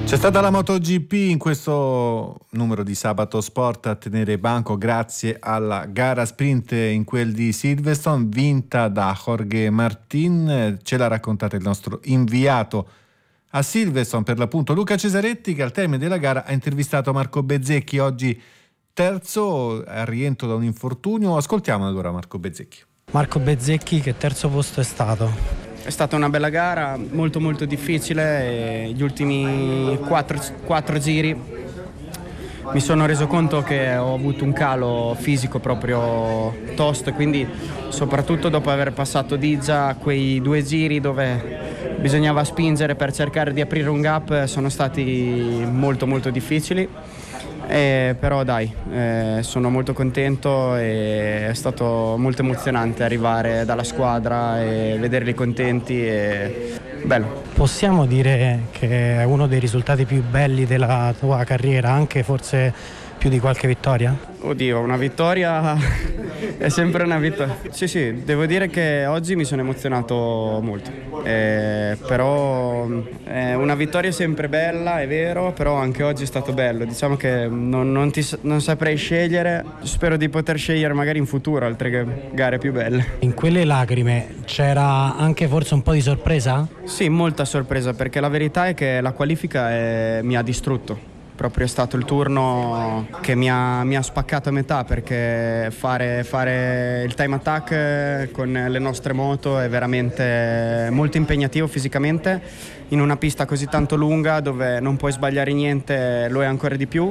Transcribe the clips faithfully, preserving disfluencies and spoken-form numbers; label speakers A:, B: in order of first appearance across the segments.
A: C'è stata la MotoGP in questo numero di Sabato Sport a tenere banco grazie alla gara sprint in quel di Silverstone vinta da Jorge Martin. Ce l'ha raccontata il nostro inviato a Silverstone, per l'appunto Luca Cesaretti, che al termine della gara ha intervistato Marco Bezzecchi, oggi terzo al rientro da un infortunio. Ascoltiamo allora Marco Bezzecchi.
B: Marco Bezzecchi, che terzo posto è stato?
C: È stata una bella gara, molto molto difficile, e gli ultimi quattro, quattro giri mi sono reso conto che ho avuto un calo fisico proprio tosto, quindi soprattutto dopo aver passato Digia, quei due giri dove bisognava spingere per cercare di aprire un gap sono stati molto molto difficili. Eh, però dai, eh, sono molto contento e è stato molto emozionante arrivare dalla squadra e vederli contenti e bello.
B: Possiamo dire che è uno dei risultati più belli della tua carriera, anche forse più di qualche vittoria?
C: Oddio, una vittoria è sempre una vittoria. Sì, sì, devo dire che oggi mi sono emozionato molto, eh, però eh, una vittoria è sempre bella, è vero, però anche oggi è stato bello. Diciamo che non, non, ti, non saprei scegliere, spero di poter scegliere magari in futuro altre gare più belle.
B: In quelle lacrime c'era anche forse un po' di sorpresa?
C: Sì, molta sorpresa, perché la verità è che la qualifica è, mi ha distrutto. Proprio è stato il turno che mi ha, mi ha spaccato a metà, perché fare, fare il time attack con le nostre moto è veramente molto impegnativo fisicamente in una pista così tanto lunga dove non puoi sbagliare niente, lo è ancora di più.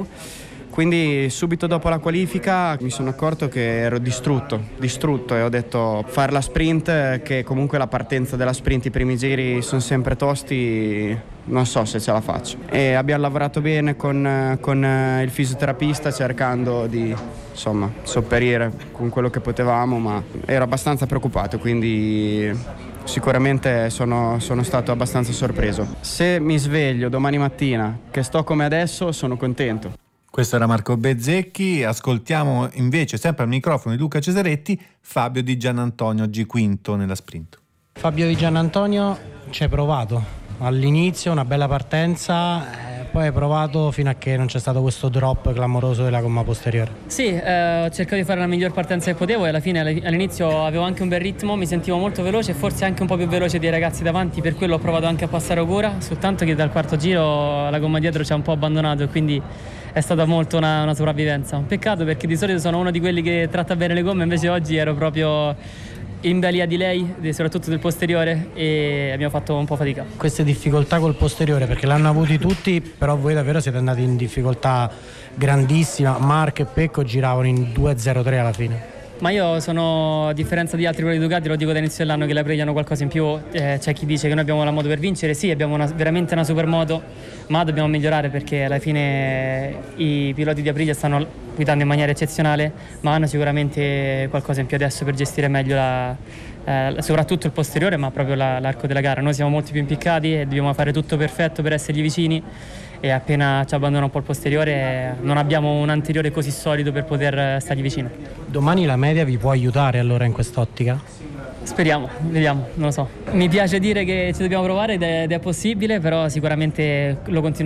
C: Quindi subito dopo la qualifica mi sono accorto che ero distrutto, distrutto e ho detto fare la sprint, che comunque la partenza della sprint, i primi giri sono sempre tosti, non so se ce la faccio. E abbiamo lavorato bene con, con il fisioterapista cercando di insomma sopperire con quello che potevamo, ma ero abbastanza preoccupato, quindi sicuramente sono, sono stato abbastanza sorpreso. Se mi sveglio domani mattina che sto come adesso sono contento.
A: Questo era Marco Bezzecchi. Ascoltiamo invece, sempre al microfono di Luca Cesaretti, Fabio Di Giannantonio, oggi quinto nella sprint.
B: Fabio Di Giannantonio ci hai provato all'inizio, una bella partenza, eh, poi hai provato fino a che non c'è stato questo drop clamoroso della gomma posteriore.
D: Sì, eh, ho cercato di fare la miglior partenza che potevo e alla fine all'inizio avevo anche un bel ritmo, mi sentivo molto veloce e forse anche un po' più veloce dei ragazzi davanti, per quello ho provato anche a passare Ogura, soltanto che dal quarto giro la gomma dietro ci ha un po' abbandonato e quindi è stata molto una, una sopravvivenza. Un peccato, perché di solito sono uno di quelli che tratta bene le gomme, invece oggi ero proprio in balia di lei, soprattutto del posteriore, e abbiamo fatto un po' fatica.
B: Queste difficoltà col posteriore, perché l'hanno avuti tutti, però voi davvero siete andati in difficoltà grandissima. Mark e Pecco giravano in due zero tre alla fine.
D: Ma io sono, a differenza di altri quelli di Ducati, lo dico dall'inizio dell'anno che la Aprilia hanno qualcosa in più. Eh, c'è chi dice che noi abbiamo la moto per vincere, sì, abbiamo una, veramente una super moto, ma dobbiamo migliorare, perché alla fine i piloti di Aprilia stanno guidando in maniera eccezionale, ma hanno sicuramente qualcosa in più adesso per gestire meglio la, eh, soprattutto il posteriore, ma proprio la, l'arco della gara. Noi siamo molto più impiccati e dobbiamo fare tutto perfetto per essergli vicini, e appena ci abbandona un po' il posteriore non abbiamo un anteriore così solido per poter stargli vicino.
B: Domani la media vi può aiutare allora in quest'ottica?
D: Speriamo, vediamo, non lo so. Mi piace dire che ci dobbiamo provare ed è, ed è possibile, però sicuramente lo continueremo